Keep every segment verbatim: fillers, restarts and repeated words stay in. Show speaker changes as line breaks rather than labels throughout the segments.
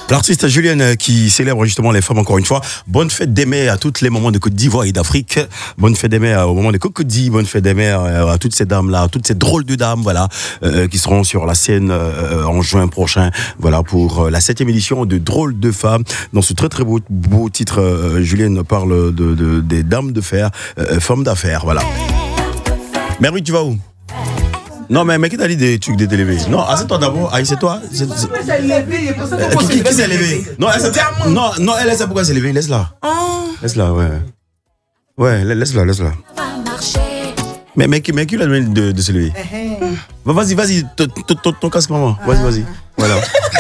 L'artiste Julienne qui célèbre justement les femmes encore une fois. Bonne fête des mères à toutes les mamans de Côte d'Ivoire et d'Afrique. Bonne fête des mères au moment des cocodis. Bonne fête des mères à toutes ces dames-là, à toutes ces drôles de dames, voilà, euh, qui seront sur la scène euh, en juin prochain. Voilà, pour la septième édition de Drôles de femmes. Dans ce très très beau, beau titre, euh, Julienne parle de, de, des dames de fer, euh, femmes d'affaires, voilà. Mary, tu vas où? Non, mais mec, qui t'a dit des trucs de télé? Non, assieds-toi d'abord. Ah, c'est toi. C'est, c'est... Euh, qui, qui s'est levé? Non, elle, c'est... non, non, elle sait pourquoi elle s'est levée. Laisse-la. Oh. Laisse-la, ouais. Ouais, laisse-la, laisse-la. Mais, mais, mais qui l'a donné de, de se lever? Vas-y, vas-y, ton casque, maman. Vas-y, vas-y. Voilà.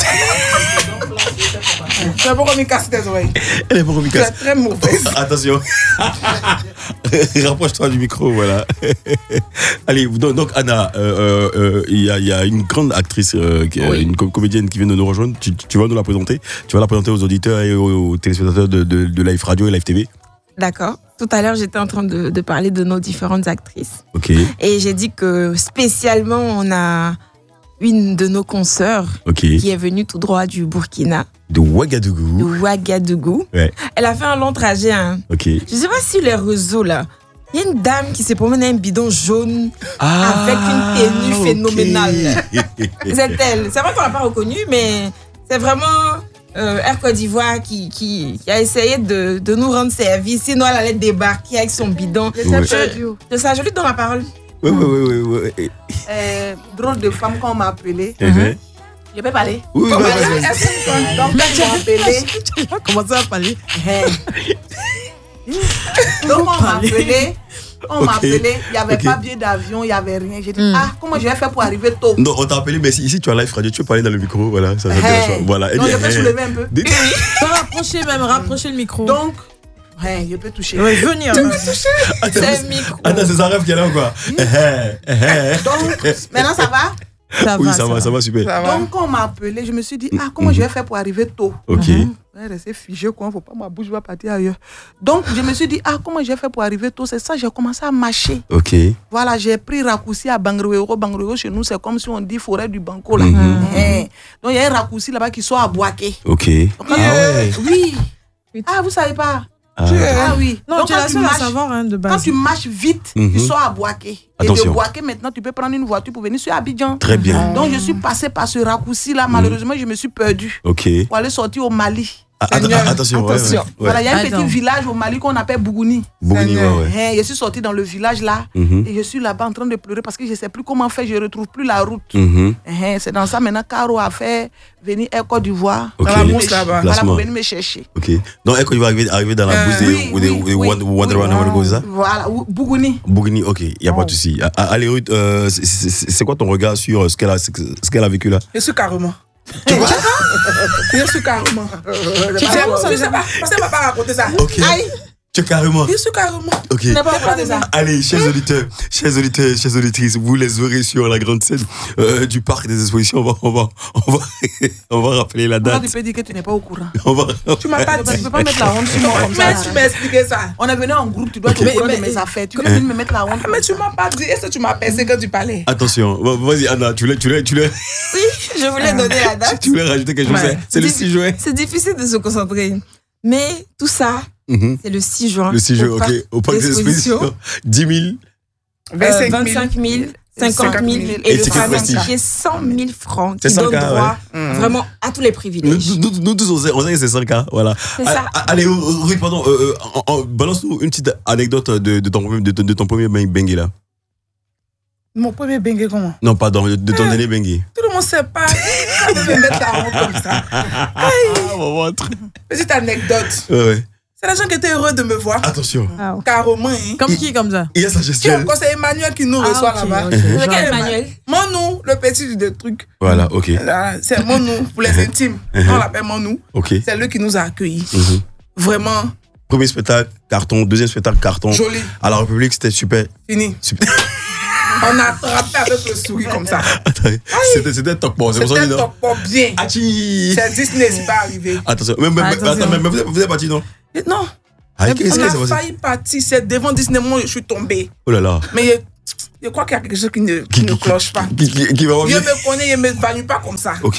Tu n'as pas remis casse tes oreilles.
Elle est pas remis casse.
Tu es très mauvaise.
Attention. Rapproche-toi du micro, voilà. Allez, donc, donc Anna, il euh, euh, y, a, y a une grande actrice, euh, qui, oui. une comédienne qui vient de nous rejoindre. Tu, tu vas nous la présenter. Tu vas la présenter aux auditeurs et aux, aux téléspectateurs de, de, de Live Radio et Live T V.
D'accord. Tout à l'heure, j'étais en train de, de parler de nos différentes actrices.
Ok.
Et j'ai dit que spécialement, on a une de nos consoeurs
okay.
qui est venue tout droit du Burkina.
De Ouagadougou.
De Ouagadougou.
Ouais.
Elle a fait un long trajet. Hein.
Okay.
Je ne sais pas si les réseaux, là, il y a une dame qui s'est promenée dans un bidon jaune ah, avec une tenue okay. phénoménale. C'est elle. C'est vrai qu'on ne l'a pas reconnue, mais c'est vraiment euh, Air Côte d'Ivoire qui, qui, qui a essayé de, de nous rendre service. Sinon, elle allait débarquer avec son bidon.
Ouais.
Je, ça, je lui donne la parole.
Oui, oui, oui, oui, oui.
Euh, drôle de femme qu'on m'a appelée.
Mm-hmm.
Je peux parler?
Oui, oui, oui.
Donc, on m'a appelée.
Tu vas commencer à parler.
Donc, on m'a appelé. On m'a appelé. Il n'y avait okay. pas billet d'avion, il n'y avait rien. J'ai dit, mm. ah, comment je vais faire pour arriver tôt?
Non, on t'a appelé, mais ici, tu as Live Radio, tu peux parler dans le micro. Voilà, ça, ça
hey.
Voilà.
Donc, je peux soulever un peu.
Rapprocher même, rapprocher le micro.
Donc, ouais, je peux toucher.
Oui, venir.
Tu peux toucher.
Attends,
c'est le micro.
Attends, c'est sa rêve qui est là ou quoi?
Donc, maintenant, ça va?
Ça
oui,
va,
ça, ça va, ça va, super.
Ça va. Donc, quand on m'a appelé, je me suis dit, ah, comment mm-hmm. je vais faire pour arriver tôt?
Ok.
Mm-hmm. Ouais, rester figé, quoi. Faut pas, ma bouche va partir ailleurs. Donc, je me suis dit, ah, comment je vais faire pour arriver tôt? C'est ça, j'ai commencé à marcher.
Ok.
Voilà, j'ai pris raccourci à Bangrewero. Bangrewero, chez nous, c'est comme si on dit forêt du Banco, là.
Mm-hmm.
Mm-hmm. Donc, il y a un raccourci là-bas qui sont à Boaké.
Ok.
Donc,
ah ouais.
Oui. Ah, vous savez pas?
Ah,
ah oui.
Non,
donc,
tu as la savoir hein, de base.
Quand tu marches vite, mm-hmm. tu sors à Boaké. Et de Boaké, maintenant, tu peux prendre une voiture pour venir sur Abidjan.
Très bien.
Donc, je suis passé par ce raccourci-là. Malheureusement, je me suis perdu.
Ok.
Pour aller sortir au Mali.
Ah, att- attention, attention. Ouais, ouais.
Voilà, il y a un
Attends.
petit village au Mali qu'on appelle Bougouni.
Bougouni, ouais, ouais.
Je suis sorti dans le village là
mm-hmm.
et je suis là-bas en train de pleurer parce que je ne sais plus comment faire, je ne retrouve plus la route.
Mm-hmm.
C'est dans ça maintenant Caro a fait venir Air Côte d'Ivoire
okay.
dans la mousse là-bas. Voilà, pour venir me chercher.
Ok. Donc Air Côte d'Ivoire arriver, arriver dans la bouche
euh,
des,
oui,
des,
oui,
des
oui,
Wonder Woman,
oui,
ça?
Voilà, Bougouni.
Bougouni, ok, il n'y a oh. pas de souci. Allez Ruth, euh, c'est, c'est, c'est quoi ton regard sur ce qu'elle a, ce qu'elle a vécu là?
Je suis carrément.
Tu vois?
Je suis carrément.
Tu sais,
je sais pas, parce qu'elle m'a pas raconté ça.
Ok. Aïe. Tu es carrément.
Je suis carrément.
Ok.
Tu n'as pas raconté ça.
Allez, chers auditeurs, chers auditeurs, chers auditrices, vous les aurez sur la grande scène euh, du parc des expositions. On va, on va, on va, on va rappeler la date.
Comment tu peux dire que tu n'es pas au courant?
On va.
Tu m'as pas dit. Tu peux pas mettre la honte sur moi comme ça. Mais tu m'as expliqué ça. On est venu en groupe, tu dois te prendre de mes affaires. Tu veux venir me mettre la honte. Mais tu m'as pas dit. Est-ce que tu m'as pensé quand tu parlais?
Attention, vas-y Anna, tu voulais, tu voulais, tu voulais.
Oui, je voulais donner la date.
Tu voulais rajouter quelque chose? Ouais. C'est le six juin.
C'est difficile de se concentrer. Mais tout ça, mm-hmm. c'est le six juin.
Le six juin, ok. Au parc des expositions. dix mille.
Euh, vingt-cinq mille. cinquante mille. Et, et le fameux ticket cent mille francs qui donne droit ouais. vraiment à tous les privilèges.
Nous, nous, nous tous, on sait, on sait que c'est cinq ans. Voilà.
C'est ça.
Allez, oui, pardon. Euh, euh, balance-nous une petite anecdote de, de, ton, de, de ton premier bengue là.
Mon premier bengue comment?
Non, pardon, de, de ton dernier bengue.
Tout le monde sait pas. On devait mettre la honte comme ça.
Ah, bon,
petite anecdote.
Ouais, ouais.
C'est les gens qui étaient heureux de me voir.
Attention.
Ah, carrément. Hein.
Comme qui, comme ça?
Il y a sa gestuelle.
C'est Emmanuel qui nous ah, reçoit okay, là-bas.
Okay. C'est quel Emmanuel?
Monou, le petit de truc.
Voilà, ok.
Là, c'est Monou, pour les uh-huh. intimes. Uh-huh. On l'appelle Monou.
Okay.
C'est lui qui nous a accueillis.
Uh-huh.
Vraiment.
Premier spectacle, carton. Deuxième spectacle, carton.
Joli.
À la République, c'était super.
Fini.
Super.
On a attrapé avec le sourire comme ça.
Attends, c'était, c'était un toc-port.
C'était un toc-port bien.
Achi.
C'est Disney, c'est pas arrivé.
Attention, mais, mais,
Attention.
Attends, mais, mais vous, êtes, vous êtes parti, non?
Non.
Ah,
on
qu'est-ce
a
que
failli partir, c'est devant Disney, moi je suis tombé.
Oh là là.
Mais je, je crois qu'il y a quelque chose qui ne, qui, qui ne cloche pas.
Qui, qui, qui va
je me connais, je ne me value pas comme ça.
Ok.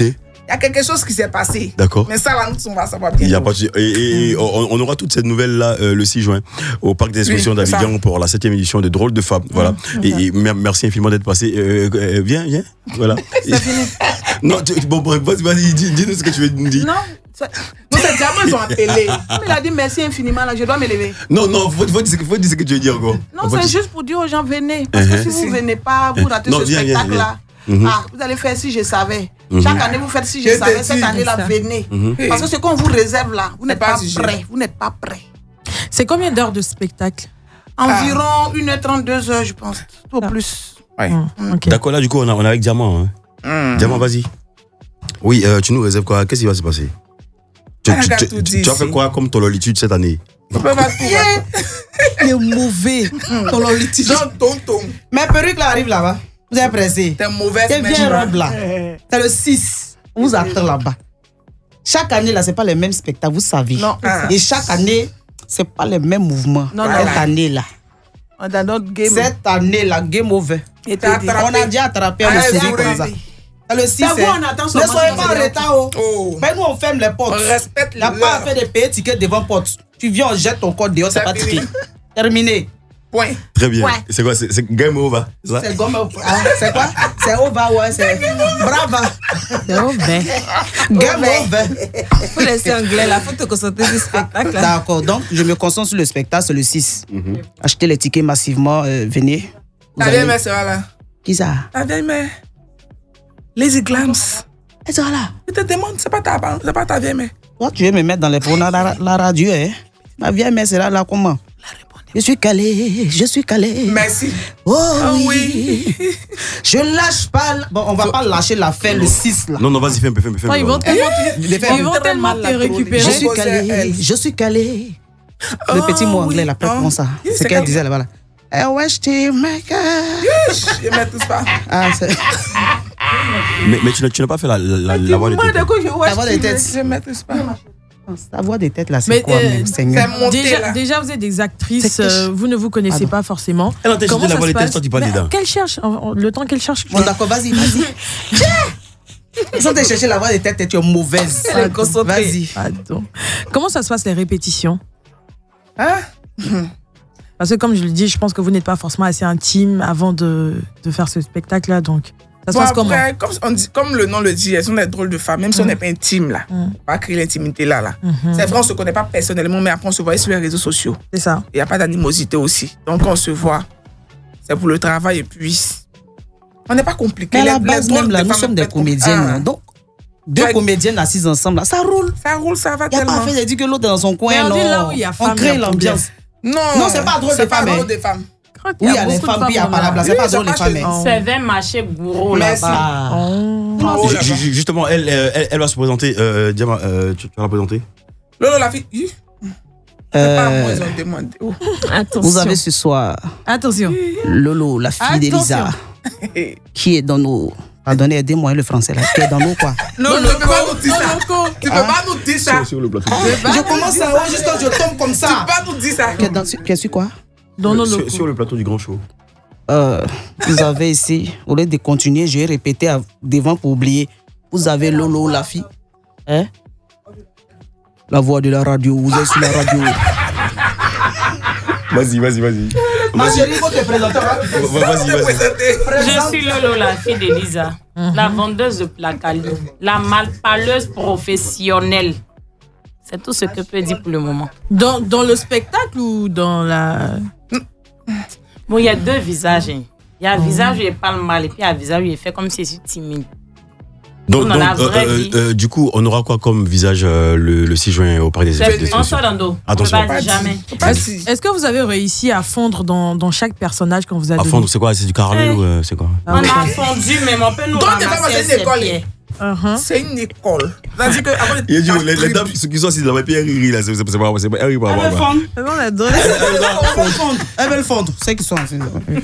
Il y a quelque chose qui s'est passé.
D'accord.
Mais ça, là, nous, on va savoir bien.
Il y a pas de... Et, et, et mmh. on, on aura toutes ces nouvelles-là euh, le six juin au Parc des Expositions oui, d'Abidjan pour la septième édition de Drôles de Femmes. Mmh. Voilà. Mmh. Et, et merci infiniment d'être passé. Euh, euh, viens, viens. Voilà.
C'est fini.
Non, tu, bon, vas-y, dis, dis-nous ce que tu veux nous dire.
Non. Ça... Non, c'est diamant, ils ont appelé. Il a dit merci infiniment, là, je dois me lever.
Non, non, faut, faut, dire, faut dire ce que tu veux dire encore.
Non, c'est juste pour dire aux gens, venez. Parce uh-huh. que si vous ne venez pas, vous ratez ce spectacle-là. Mm-hmm. Ah, vous allez faire si je savais. Mm-hmm. Chaque année, vous faites si je, je savais. Cette année-là, venez. Mm-hmm. Parce que ce qu'on vous réserve là, vous n'êtes pas, pas prêts. Vous n'êtes pas prêts.
C'est combien d'heures de spectacle?
Environ ah. une heure trente, deux heures, je pense. Tout au ah. plus.
Ouais. Mm. Okay. D'accord, là, du coup, on, a, on est avec Diamant. Hein. Mm. Diamant, vas-y. Oui, euh, tu nous réserves quoi? Qu'est-ce qui va se passer? Tu, tu, tu, tu, tu, tu as fait quoi comme tololitude cette année?
On peut pas tout.
Il est mauvais.
Tololitude. Genre tonton.
Mes perruques là arrivent là-bas. Vous êtes pressé.
T'es mauvaise.
T'es bien robe là. C'est le six. On vous attend là-bas. Chaque année là, c'est pas les mêmes spectacles, vous savez.
Non.
Et chaque année, c'est pas les mêmes mouvements.
Non,
Cette
non.
année là.
On a notre game.
Cette année là, game over.
Et
on a déjà attrapé un série comme ça. Le six,
c'est vous, on attend.
Ne soyez pas en retard. Oh.
Oh.
Ben nous, on ferme les portes.
On respecte les.
Il n'y a pas à faire des payer tickets devant porte. Tu viens, on jette ton code dehors, c'est pas ticket. Terminé.
Point.
Très bien.
Ouais.
C'est quoi? C'est game over.
C'est game over. Ah, c'est quoi? C'est over, ouais. C'est brava.
C'est over.
Game over.
Il faut laisser anglais là. Il faut te concentrer sur le spectacle.
D'accord. Donc, je me concentre sur le spectacle, c'est le six. Mm-hmm. Achetez les tickets massivement. Euh, venez.
Ta vieille mère sera là.
Qui ça?
Ta vieille mère. Lazy Glams.
Elle sera là.
Je te demande, c'est pas ta, c'est pas ta vieille mère.
Toi, tu veux me mettre dans les pronoms la, la radio, hein? Ma vieille mère sera là comment? Je suis calé, je suis calé.
Merci.
Oh,
oh
oui. oui. Je lâche pas. Bon, on va so, pas lâcher l'affaire le six là.
Non, non, vas-y, fais un peu, fais un peu.
Non, ils vont tellement te, ils vont tellement te récupérer.
Je suis calé, je suis calé. Oh, le petit mot anglais, là, prête-moi ça. Oh, c'est qu'elle disait là-bas. Eh ouais, je t'ai maker.
Je mets tout ça.
Ah, c'est.
Mais, mais tu n'as pas fait la, la, la voix de tête.
La voix de tête.
Je mets tout ça.
La voix des têtes là, c'est quoi, euh, Seigneur?
Déjà, déjà, vous êtes des actrices, euh, vous ne vous connaissez ah pas forcément.
Elle a Comment la voix des têtes, toi tu parles dedans.
Qu'elle cherche, le temps qu'elle cherche.
Bon, d'accord, vas-y, vas-y. Sans te chercher la voix des têtes, tu es mauvaise.
Elle est concentrée. Vas-y. Pardon. Comment ça se passe les répétitions?
Hein?
Parce que comme je le dis, je pense que vous n'êtes pas forcément assez intime avant de, de faire ce spectacle-là, donc. Ça se
bon,
passe comment?
Après, comme, on dit, comme le nom le dit, elles sont des drôles de femmes, même si mm. on n'est pas intime là. Mm. On va pas créer l'intimité là. là. Mm-hmm. C'est vrai, on ne se connaît pas personnellement, mais après on se voit sur les réseaux sociaux.
C'est ça.
Il n'y a pas d'animosité aussi. Donc on se voit. C'est pour le travail et puis. On n'est pas compliqué.
À la base, même là, nous sommes des comédiennes. Ah. Donc, deux ouais. comédiennes assises ensemble, là, ça roule.
Ça roule, ça va
y a
tellement.
Il n'y a pas fait de dire que l'autre est dans son coin.
Mais on
non.
dit là où il y a femme,
on crée l'ambiance.
Non,
non, c'est pas drôle de femmes.
C'est pas drôle de femmes.
Oui, il y a les femmes, puis il y a pas la place. C'est pas drôle les femmes.
C'est vers marché gourou là-bas.
Oh. Justement, elle, elle, elle va se présenter. Euh, Diamant, euh, tu, tu vas la présenter?
Lolo, la fille. C'est pas moi, ils ont demandé. Oh.
Vous avez ce soir.
Attention.
Lolo, la fille d'Elisa, qui est dans nos. Pardonnez, aidez-moi le français là. Qui est dans nos quoi?
Non, tu peux pas nous dire ça. Tu peux pas nous dire ça.
Sur le plateau.
Je commence à voir juste quand je tombe comme ça.
Tu peux pas nous dire ça.
Qui est sur quoi?
Dans nos
sur, sur le plateau du Grand Show.
Euh, vous avez ici, au lieu de continuer, je vais répéter à, devant pour oublier. Vous avez Lolo, la fille. Hein? La voix de la radio, vous êtes sur la radio.
Vas-y, vas-y, vas-y.
Ma chérie, il faut te présenter.
Vas-y, vas-y.
Je suis Lolo, la fille d'Elisa, mm-hmm. la vendeuse de placali, la malparleuse professionnelle. C'est tout ce que je peux dire pour le moment.
Dans, dans le spectacle ou dans la...
Bon, il y a deux visages. Il y a un mmh. visage où il parle mal et puis il y a un visage où il fait comme si il est timide.
Donc, donc euh, euh, euh, du coup, on aura quoi comme visage euh, le, le six juin au Parc des Expositions?
On sort dans dos.
Attention.
On ne va dire jamais.
Est-ce, est-ce que vous avez réussi à fondre dans, dans chaque personnage qu'on vous a donné?
À fondre, c'est quoi? C'est du carrelé hey. ou euh, c'est quoi?
On a fondu, mais on peut nous
donc,
ramasser ses pieds.
Uh-huh. C'est une école. C'est-à-dire que avant
il y a les, les dames qui sont assises dans ma pierre, ils là, c'est pas c'est pas c'est pas
elle veut fondre.
C'est bon, on adore.
Elle veut fondre. C'est qui sont assises.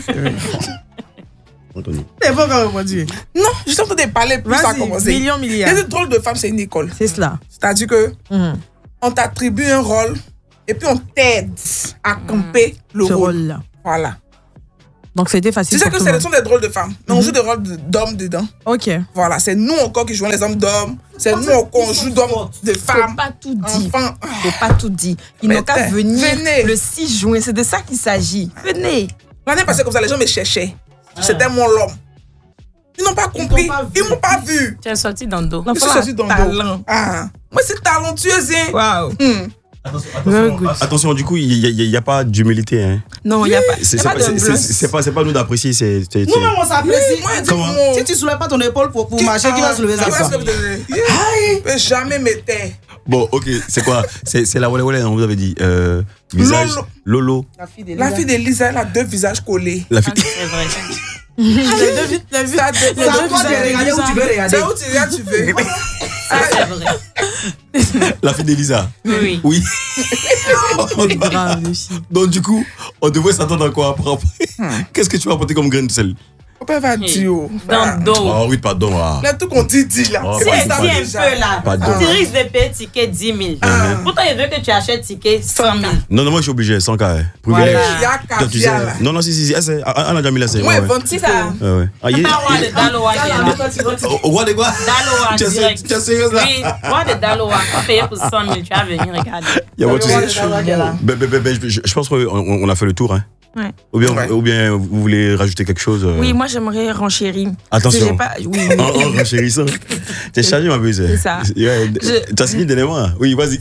C'est pas quand on dire. Non, je suis en train de parler plus à commencer.
Millions, milliards.
Les drôles de femmes, c'est une école.
C'est cela.
C'est-à-dire que mm. on t'attribue un rôle et puis on t'aide à camper mm. le
Ce
rôle.
rôle-là.
Voilà.
Donc c'était facile.
Tu sais
pour
que
tout le
ce sont des drôles de femmes. Mais on joue des rôles d'hommes dedans.
Ok.
Voilà, c'est nous encore qui jouons les hommes d'hommes. C'est nous encore qui jouons d'hommes de femmes.
Faut pas tout dire.
Enfin,
Faut pas tout dire. Ils
Mais
n'ont qu'à
t'es-
venir
venez.
le six juin. C'est de ça qu'il s'agit. Venez.
l'année passée, comme ça, les gens me cherchaient. C'était mon l'homme. Ils n'ont pas compris. Ils m'ont pas vu.
Tu es sorti dans le dos.
Je suis sorti dans le
talent.
dos. Ah. Moi, c'est talentueuse. Hein.
Waouh.
Hmm.
Attention, attention, attention, du coup, il n'y a, a pas d'humilité. Hein.
Non, il n'y a pas.
C'est
y a
c'est
pas
pas,
de
c'est-
bluff.
c'est- c'est pas, c'est pas nous d'apprécier. c'est- c'est- c'est-
Nous-mêmes, on s'apprécie.
Moi,
Comment
dis-moi.
Si tu soulèves pas ton épaule pour, pour marcher, qui va soulever ça
Qui va
quoi?
se lever? Je peux jamais me taire.
Bon, ok, c'est quoi? C'est c'est la Wale Wale, on vous avait dit. Euh, visage.
Lolo.
Lolo.
La fille de
La fille d'Elisa, elle a deux visages collés.
La fille.
C'est vrai.
Ça a deux-
C'est à toi de regarder où tu veux regarder.
C'est où tu regardes, tu veux.
Ça, c'est vrai.
La fille d'Elisa.
Oui.
Oui.
Grave, aussi.
Donc, du coup, on devrait s'attendre à quoi après? Qu'est-ce que tu vas apporter comme grain de sel?
Papa va dire. oh.
Dans le dos.
Oh oui, pardon. Ah.
Là, tout qu'on dit, dit là.
Oh,
C'est
pardon,
ça,
pardon.
Si un peu là.
Pardon.
Tu risques de payer ticket dix mille. Pourtant, il veut que tu achètes ticket cent mille.
Non, non, moi je suis obligé, sans cas. hein. Privilège.
Voilà.
Il y a
Toi, tu sais.
caviar là.
Non, non, si, si, si. Ah, c'est- ah, on a déjà mis là, c'est.
Moi,
ouais, ouais.
vingt-six
ça.
ans.
Ouais, ouais. Ah, il est-
Pas roi
il est-
de Daloa qui est là.
Au- Au roi des quoi?
Daloa
Tu as-
direct.
tu as sérieux là?
Oui, roi de Daloa. Tu vas payer pour cent mille. Tu vas venir regarder.
Il y a votre
Le roi
souci.
de Daloa qui est là.
Ben, ben, ben, ben, je, je- je pense qu'on on a fait le tour. Hein.
Ouais.
Ou, bien,
Ouais.
ou bien vous voulez rajouter quelque chose euh,
Oui, moi j'aimerais renchérir. Parce que
Attention.
j'ai Pas... Oui,
En, en renchérissant. T'es chargé, ma buse.
C'est ça.
Ouais,
Je-
Tu as signé dernièrement? Oui, vas-y.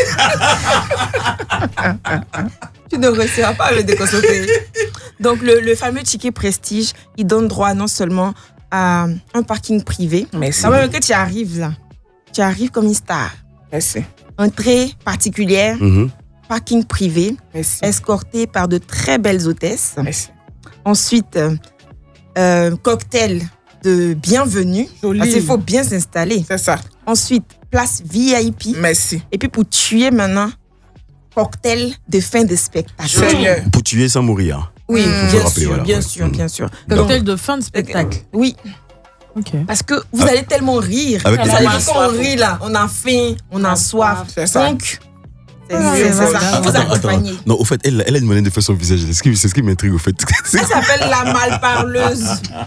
tu ne resteras pas le déconcentré. Donc le, le fameux ticket prestige, il donne droit non seulement à un parking privé,
Merci.
quand même que tu arrives là, tu arrives comme une star.
Merci.
Entrée particulière,
Mhm.
parking privé,
Merci.
escorté par de très belles hôtesses.
Merci.
Ensuite, euh, euh, cocktail de bienvenue.
Joli.
Parce qu'il faut bien s'installer.
C'est ça.
Ensuite, place V I P.
Merci.
Et puis pour tuer maintenant, cocktail de fin de spectacle.
Seigneur.
Pour tuer sans mourir.
Oui,
Mmh.
bien
Faut
sûr,
rappeler, voilà,
bien
ouais.
sûr, bien sûr.
Cocktail de fin de spectacle.
Oui,
Ok.
parce que vous allez tellement rire.
Avec
Vous
les
allez
amis.
quand on rit là, on a faim, on a soif.
C'est ça.
Donc, c'est
Ah,
c'est
c'est
ça.
ça.
Vous
Attends, attends.
accompagnez.
Non, au fait, elle, elle a une manière de faire son visage. C'est ce qui, c'est ce qui m'intrigue, au fait.
Elle s'appelle la malparleuse.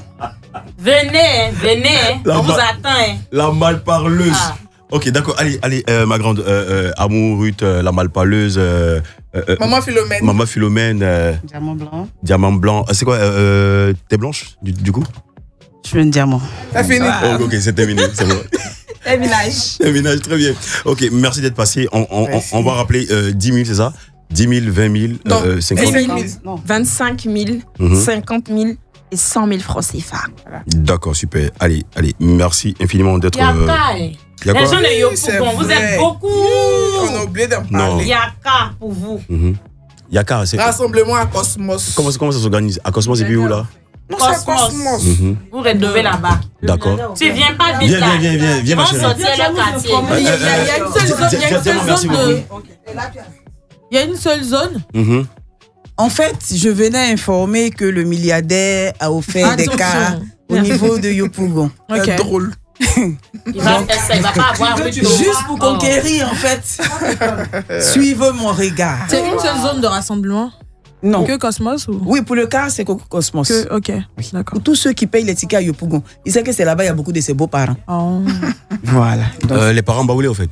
Venez, venez.
Là,
On vous
bah-
attend. hein.
La malparleuse.
Ah.
Ok, d'accord. Allez, allez, euh, ma grande euh, euh, Amour, Ruth, euh, la malparleuse. Euh, euh, euh,
Maman Philomène.
Maman Philomène, euh,
Diamant blanc.
Diamant Blanc. Ah, c'est quoi euh, euh, T'es blanche, du, du coup?
Je suis un diamant.
T'as fini.
Oh, ok, c'est terminé. C'est bon.
Un village.
Terminé, très bien. Ok, merci d'être passé. On, on, on,
Merci.
on va rappeler euh, dix mille, c'est ça? dix mille, vingt mille,
Non,
euh, cinquante
vingt
mille.
mille.
Non.
vingt-cinq mille,
Mhm.
cinquante mille et cent mille francs C F A.
D'accord, super. Allez, allez, merci infiniment d'être.
Il y a
euh,
qu'à. hein.
y a
Les
quoi?
gens de
Oui, c'est
Yopougon, vous
vrai.
êtes beaucoup.
On a oublié d'en
Non.
Il y
parler.
a qu'à pour vous.
Mhm. Yakar, c'est.
Rassemblement à Cosmos.
Comment, comment ça s'organise? À Cosmos, c'est puis où là?
Non, c'est à
Cosmos.
Cosmos.
Mhm.
Vous retrouvez là-bas.
D'accord.
Tu viens pas vite
Viens,
là.
viens, viens, viens, viens,
Ils
ma
vont
chérie.
sortir le quartier.
Il y a, il y a- il y a une seule zone, il y a une seule
Merci
zone de.
beaucoup.
Il y a une seule zone.
Mhm.
En fait, je venais informer que le milliardaire a offert des
Attention.
cas au niveau de Yopougon.
Ok.
C'est drôle.
Il va faire ça, il va pas avoir plus de
Juste pour conquérir, en fait. Suivez mon regard.
C'est une seule zone de rassemblement.
Non.
Que Cosmos ou
Oui, pour le cas, c'est Coco Cosmos.
que. Ok. D'accord.
Pour tous ceux qui payent les tickets à Yopougon, ils savent que c'est là-bas, il y a beaucoup de ses beaux-parents.
Oh.
Voilà. Donc,
Euh, les parents baoulés, au fait.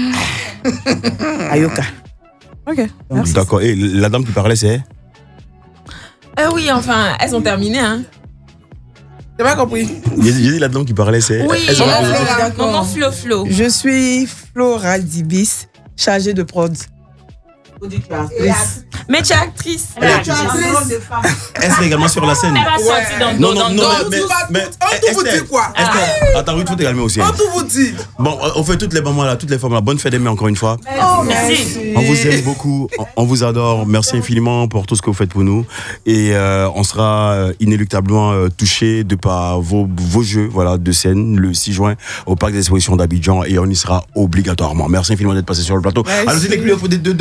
Ayoka.
Ok. Merci.
D'accord. Et la dame qui parlait, c'est.
Euh, oui, enfin, elles ont terminé. Hein.
J'ai pas compris.
J'ai j'ai dit la dame qui parlait, c'est.
Oui,
Elles ont
euh,
posé-
D'accord.
Maman Flo Flo.
Je suis Flora Dibis, chargée de prod.
Mais tu es actrice.
Elle est
Tu as
actrice.
un rôle de femme.
Elle serait également sur la scène.
Elle va
Ouais.
sortir dans le
Non,
dos,
non,
dans le
non,
dos.
mais.
tout va-
mais,
tout- on tout vous
Esther,
dit quoi?
Esther, attends, Ruth, faut t'également aussi.
On
hein.
tout vous dit.
Bon, on fait toutes les mamans là, toutes les femmes là. Bonne fête des mères encore une fois.
Merci.
On vous aime beaucoup, on- on vous adore. Merci infiniment pour tout ce que vous faites pour nous. Et euh, on sera euh, inéluctablement euh, touchés de par vos, vos jeux voilà, de scène le six juin au Parc des Expositions d'Abidjan. Et on y sera obligatoirement. Merci infiniment d'être passé sur le plateau.
Merci.
Alors, c'est les clients de, de, de